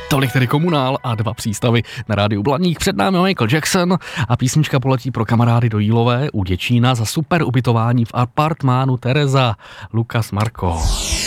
Tolik tedy Komunál a 2 přístavy na rádiu Blaník. Před námi Michael Jackson a písnička poletí pro kamarády do Jílové u Děčína za super ubytování v apartmánu Tereza. Lukas Marko.